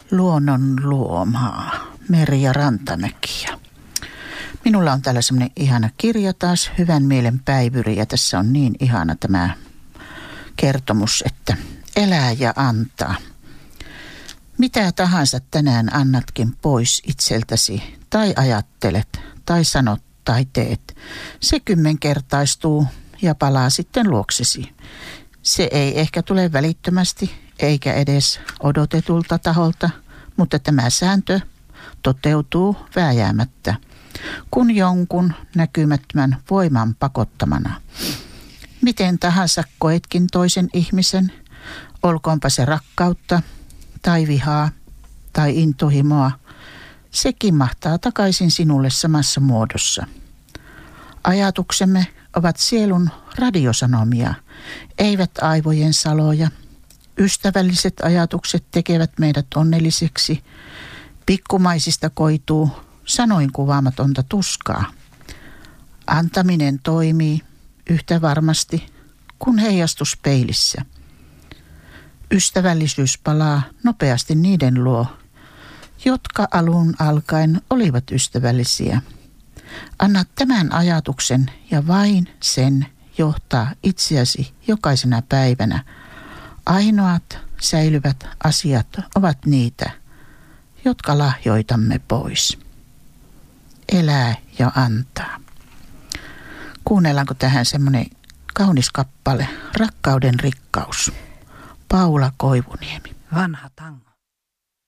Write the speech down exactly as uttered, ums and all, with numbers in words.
Luonnon luomaa, Merja Rantamäki. Minulla on täällä semmoinen ihana kirja taas, Hyvän mielen päivyri, ja tässä on niin ihana tämä kertomus, että elää ja antaa. Mitä tahansa tänään annatkin pois itseltäsi, tai ajattelet, tai sanot, tai teet, se kymmenkertaistuu ja palaa sitten luoksesi. Se ei ehkä tule välittömästi, eikä edes odotetulta taholta, mutta tämä sääntö toteutuu vääjäämättä, kun jonkun näkymättömän voiman pakottamana. Miten tahansa koetkin toisen ihmisen, olkoonpa se rakkautta tai vihaa tai intohimoa, se kimahtaa takaisin sinulle samassa muodossa. Ajatuksemme ovat sielun radiosanomia, eivät aivojen saloja. Ystävälliset ajatukset tekevät meidät onnelliseksi. Pikkumaisista koituu sanoin kuvaamatonta tuskaa. Antaminen toimii yhtä varmasti kuin heijastus peilissä. Ystävällisyys palaa nopeasti niiden luo, jotka alun alkaen olivat ystävällisiä. Anna tämän ajatuksen ja vain sen johtaa itseäsi jokaisena päivänä. Ainoat säilyvät asiat ovat niitä, jotka lahjoitamme pois. Elää ja antaa. Kuunnellaanko tähän semmoinen kaunis kappale, Rakkauden rikkaus, Paula Koivuniemi. Vanha tango.